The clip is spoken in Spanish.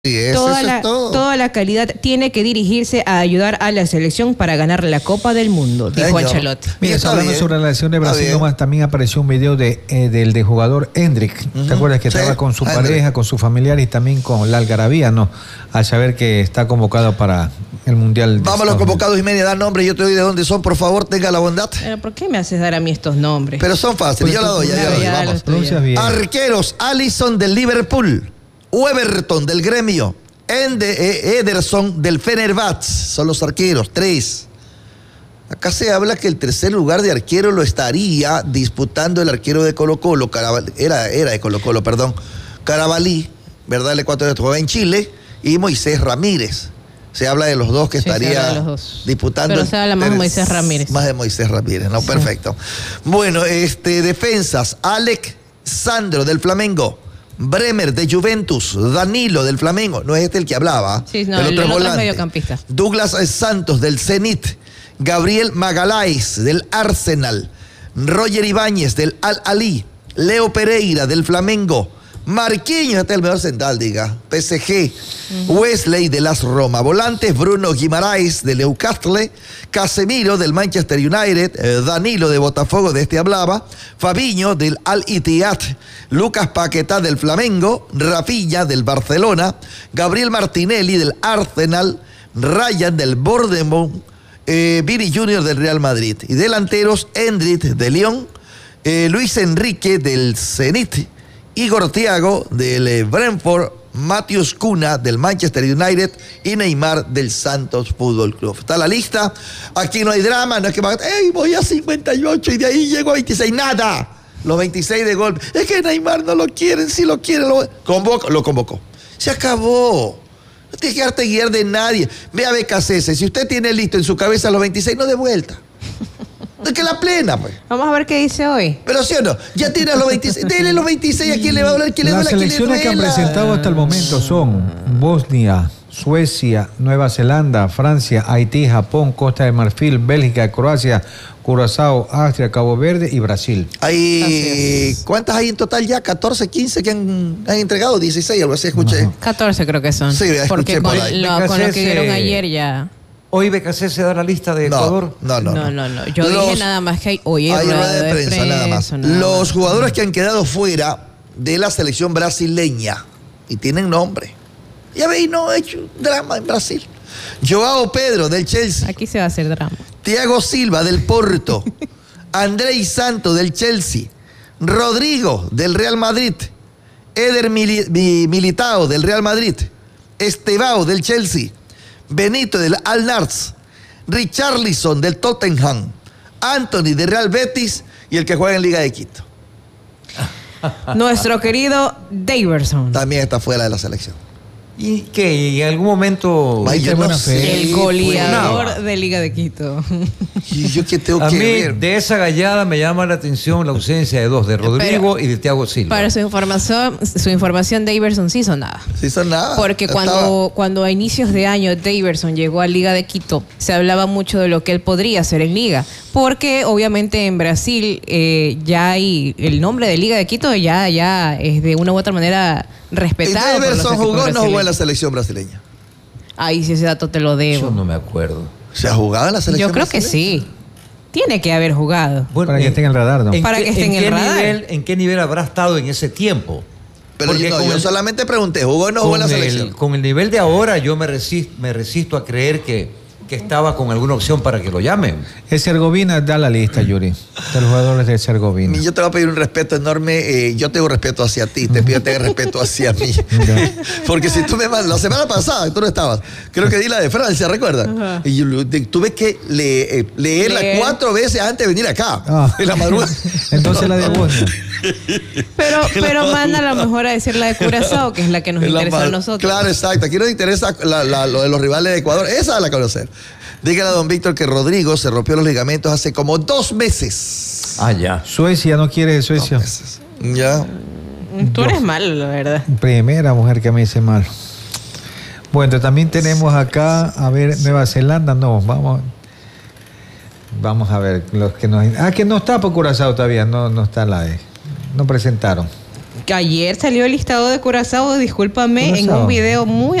Sí, eso es todo. Toda la calidad tiene que dirigirse a ayudar a la selección para ganar la Copa del Mundo, dijo Ancelotti. Mira, hablando sobre la selección de Brasil, nomás también apareció un video del jugador Hendrik. ¿Te acuerdas que estaba con su pareja, con su familiar y también con la algarabía, no? Al saber que está convocado para el Mundial. Vamos a los convocados y media, da nombre, yo te doy de dónde son, por favor, tenga la bondad. Pero ¿por qué me haces dar a mí estos nombres? Pero son fáciles, yo la doy, vamos. Arqueros, Alisson del Liverpool, Everton del Gremio, Ederson del Fenerbahce, son los arqueros, 3. Acá se habla que el tercer lugar de arquero lo estaría disputando el arquero de Colo-Colo, era de Colo-Colo, perdón, Carabalí, ¿verdad? El ecuatoriano jugaba en Chile, y Moisés Ramírez. Se habla de los dos que estaría disputando. Pero se habla más de Moisés Ramírez. Más de Moisés Ramírez, ¿no? Sí. Perfecto. Bueno, defensas, Alexandro del Flamengo, Bremer de Juventus, Danilo del Flamengo, no es este el que hablaba. Sí, no, el otro es mediocampista. Douglas Santos del Zenit, Gabriel Magaláes del Arsenal, Roger Ibáñez del Al-Ahly, Leo Pereira del Flamengo, Marquinhos, este es el mejor central, diga, PSG, Wesley de las Roma, volantes, Bruno Guimaraes de Newcastle, Casemiro del Manchester United, Danilo de Botafogo, de este hablaba, Fabinho del Al-Ittihad, Lucas Paquetá del Flamengo, Rafinha del Barcelona, Gabriel Martinelli del Arsenal, Ryan del Bournemouth, Vini Junior del Real Madrid, y delanteros, Endrit de Lyon, Luis Enrique del Zenit, Igor Thiago del Brentford, Matheus Cunha del Manchester United y Neymar del Santos Fútbol Club. Está la lista, aquí no hay drama, no es que voy a 58 y de ahí llego a 26, nada. Los 26 de golpe. Es que Neymar no lo quieren, si lo quieren, lo convocó. Se acabó. No tiene que darte guiar de nadie. Ve a BKCS, si usted tiene listo en su cabeza los 26, no de vuelta. De que la plena, pues. Vamos a ver qué dice hoy. Pero sí o no, ya tienes los 26, dele los 26, ¿a quién le va a doler? ¿Quién le duele? Las selecciones que han presentado hasta el momento son Bosnia, Suecia, Nueva Zelanda, Francia, Haití, Japón, Costa de Marfil, Bélgica, Croacia, Curazao, Austria, Cabo Verde y Brasil. ¿Cuántas hay en total ya? ¿14, 15 que han entregado? 16, algo así, escuché. 14 creo que son. Sí, porque escuché con lo que dieron ayer ya... ¿Hoy BKC se da la lista de Ecuador? No. Yo dije nada más que hoy hay rueda de prensa, nada más. Los jugadores que han quedado fuera de la selección brasileña y tienen nombre. Ya veis, no he hecho drama en Brasil. Joao Pedro del Chelsea. Aquí se va a hacer drama. Thiago Silva del Porto. Andrés Santos del Chelsea. Rodrigo del Real Madrid. Eder Militao del Real Madrid. Estevao del Chelsea. Benito del Al-Nassr, Richarlison del Tottenham, Anthony del Real Betis y el que juega en Liga de Quito. Nuestro querido Daverson. También está fuera de la selección. ¿Y qué? ¿Y en algún momento? El goleador de Liga de Quito. ¿Y yo qué tengo que ver? A mí, de esa gallada me llama la atención la ausencia de dos, de Rodrigo y de Thiago Silva. Para su información, Daverson sí sonaba. Sí sonaba. Porque cuando a inicios de año Daverson llegó a Liga de Quito, se hablaba mucho de lo que él podría hacer en Liga. Porque obviamente en Brasil ya hay el nombre de Liga de Quito ya es de una u otra manera respetado. ¿Y Daverson jugó o no jugó en la selección brasileña? Ahí sí, ese dato te lo debo. Yo no me acuerdo. ¿Se ha jugado en la selección Yo creo brasileña? Que sí. Tiene que haber jugado. Bueno, para que esté en el radar, ¿no? Para que esté en el radar. ¿En qué nivel habrá estado en ese tiempo? Pero yo solamente pregunté, ¿jugó o no jugó en la selección? Con el nivel de ahora yo me resisto a creer que estaba con alguna opción para que lo llamen. El Herzegovina da la lista, Yuri, de los jugadores del Herzegovina. Yo te voy a pedir un respeto enorme. Yo tengo respeto hacia ti, te pido que tengas respeto hacia mí. Porque si tú me mandas, la semana pasada, tú no estabas, creo que di la de Francia, ¿recuerdas? Y yo tuve que leerla 4 veces antes de venir acá, en la madrugada. Entonces la de Bosnia. Pero manda a lo mejor a decir la de Curazao, que es la que nos interesa a nosotros. Claro, exacto. Aquí nos interesa lo de los rivales de Ecuador. Esa la conocer. Dígale a don Víctor que Rodrigo se rompió los ligamentos hace como 2 meses. Ya. Suecia, ¿no quiere Suecia? 2 meses. Ya. Tú eres malo, la verdad. Primera mujer que me dice mal. Bueno, también tenemos acá, a ver, Nueva Zelanda, no, vamos a ver los que nos... que no está por Curazao todavía, no está no presentaron. Ayer salió el listado de Curazao, discúlpame, en Curazao. un video muy